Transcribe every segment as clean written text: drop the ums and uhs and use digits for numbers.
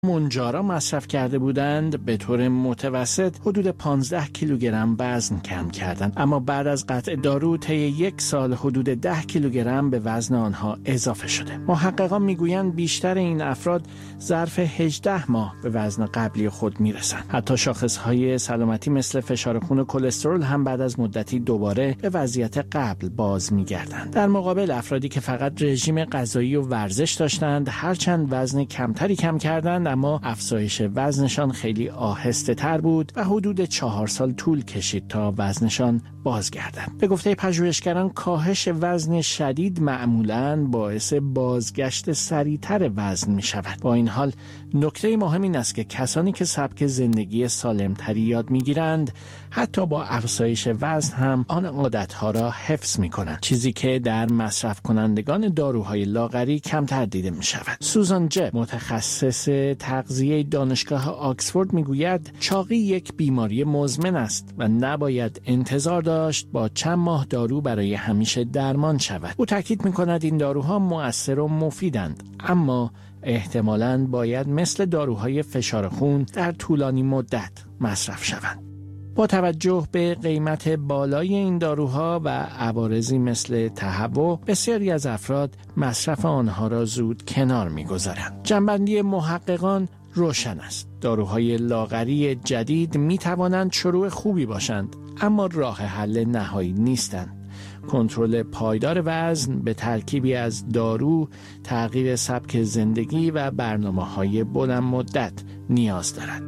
منجارا مصرف کرده بودند به طور متوسط حدود 15 کیلوگرم وزن کم کردند، اما بعد از قطع دارو طی 1 سال حدود 10 کیلوگرم به وزن آنها اضافه شده. محققان میگویند بیشتر این افراد ظرف 18 ماه به وزن قبلی خود میرسند. حتی شاخصهای سلامتی مثل فشار خون و کلسترول هم بعد از مدتی دوباره به وضعیت قبل باز میگردند. در مقابل افرادی که فقط رژیم غذایی و ورزش داشتند هرچند وزن کمتری کم کردند، اما افزایش وزنشان خیلی آهسته تر بود و حدود 4 سال طول کشید تا وزنشان بازگردند. به گفته پژوهشگران کاهش وزن شدید معمولاً باعث بازگشت سریعتر وزن می شود. با این حال نکته مهم این است که کسانی که سبک زندگی سالمتری یاد می گیرند حتی با افزایش وزن هم آن عادتها را حفظ می کنند، چیزی که در مصرف کنندگان داروهای لاغری کمتر دیده می شود. سوزان جب متخصص تغذیه دانشگاه آکسفورد میگوید چاقی یک بیماری مزمن است و نباید انتظار داشت با چند ماه دارو برای همیشه درمان شود. او تاکید میکند این داروها مؤثر و مفیدند، اما احتمالاً باید مثل داروهای فشار خون در طولانی مدت مصرف شوند. با توجه به قیمت بالای این داروها و عوارضی مثل تهوع، بسیاری از افراد مصرف آنها را زود کنار می‌گذارند. جنبندی محققان روشن است. داروهای لاغری جدید می‌توانند شروع خوبی باشند، اما راه حل نهایی نیستند. کنترل پایدار وزن به ترکیبی از دارو، تغییر سبک زندگی و برنامه‌های بلند مدت نیاز دارد.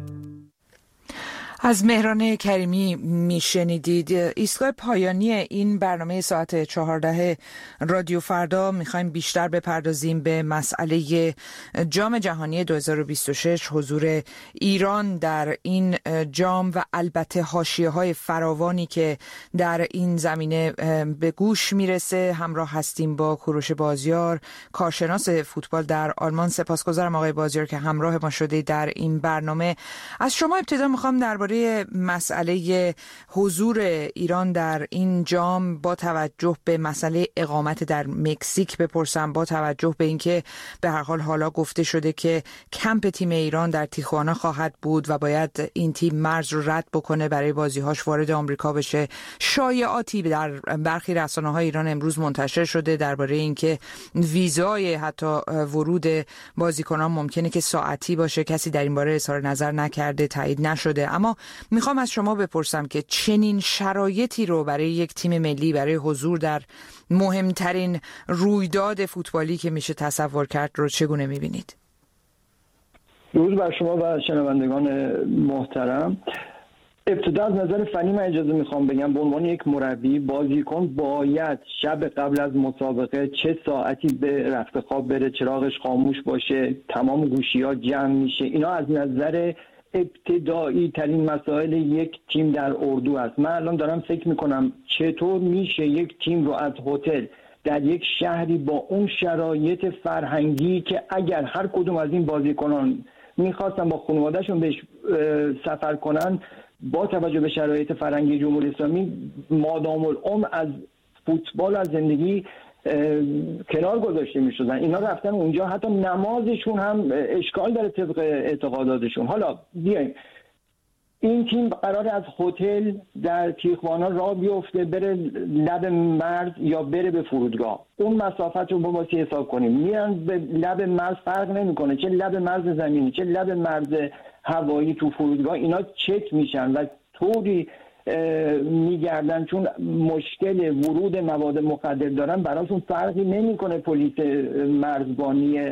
از مهران کریمی میشنیدید. ایستگاه پایانی این برنامه ساعت 14 رادیو فردا میخوایم بیشتر بپردازیم به مسئله جام جهانی 2026، حضور ایران در این جام و البته حاشیه‌های فراوانی که در این زمینه به گوش میرسه. همراه هستیم با کوروش بازیار، کارشناس فوتبال در آلمان. سپاسگزارم آقای بازیار که همراه ما شده در این برنامه. از شما ابتدا میخوام درباره مسئله حضور ایران در این جام با توجه به مسئله اقامت در مکزیک بپرسم، با توجه به اینکه به هر حال حالا گفته شده که کمپ تیم ایران در تیخوانا خواهد بود و باید این تیم مرز رو رد بکنه برای بازی‌هاش وارد آمریکا بشه. شایعاتی در برخی رسانه‌های ایران امروز منتشر شده درباره اینکه ویزای حتی ورود بازیکنان ممکنه که ساعتی باشه. کسی در این باره اظهار نظر نکرده، تایید نشده، اما میخوام از شما بپرسم که چنین شرایطی رو برای یک تیم ملی، برای حضور در مهمترین رویداد فوتبالی که میشه تصور کرد رو چگونه میبینید؟ روز بر شما و شنوندگان محترم. ابتدا از نظر فنی من اجازه میخوام بگم به عنوان یک مربی، بازیکن باید شب قبل از مسابقه چه ساعتی به رخت خواب بره، چراغش خاموش باشه، تمام گوشی‌ها جمع میشه. اینا از نظر ابتدایی ترین مسائل یک تیم در اردو است. من الان دارم فکر میکنم چطور میشه یک تیم رو از هتل در یک شهری با اون شرایط فرهنگی که اگر هر کدوم از این بازیکنان میخواستن با خانواده‌شون بهش سفر کنن، با توجه به شرایط فرهنگی جمهوری اسلامی مادام العمر از فوتبال، از زندگی کنار گذاشته می شدن. اینا رفتن اونجا، حتی نمازشون هم اشکال داره طبق اعتقاداتشون. حالا بیایم این تیم قراره از هتل در تیخوانا راه بیفته بره لب مرز یا بره به فرودگاه. اون مسافت رو با ما حساب کنیم. میان به لب مرز، فرق نمیکنه چه لب مرز زمینی چه لب مرز هوایی، تو فرودگاه اینا چک میشن و طوری میگردن چون مشکل ورود مواد مخدر دارن، براشون فرقی نمیکنه پلیس مرزبانی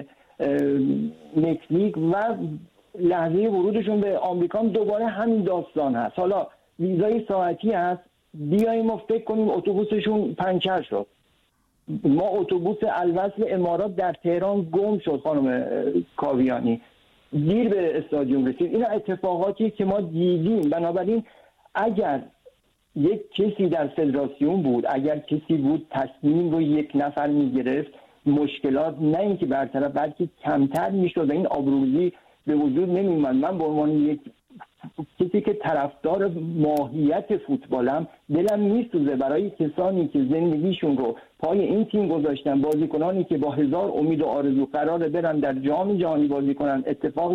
مکزیک و لحظه ورودشون به آمریکا دوباره همین داستان هست. حالا ویزای ساعتی هست، بیاییم و فکر کنیم اتوبوسشون پنچر شد. ما اتوبوس الوصل امارات در تهران گم شد خانم کاویانی، دیر به استادیوم رسید. اینا اتفاقاتی که ما دیدیم. بنابراین اگر یک کسی در فدراسیون بود، اگر کسی بود تصمیم رو یک نفر میگرفت، مشکلات نه اینکه برطرف بلکه کمتر میشد و این آبروریزی به وجود نمیومد. من به عنوان یک کسی که طرفدار ماهیت فوتبالم، دلم میسوزه برای کسانی که زندگیشون رو پای این تیم گذاشتن. بازیکنانی که با هزار امید و آرزو قراره برن در جام جهانی بازی کنن، اتفاقی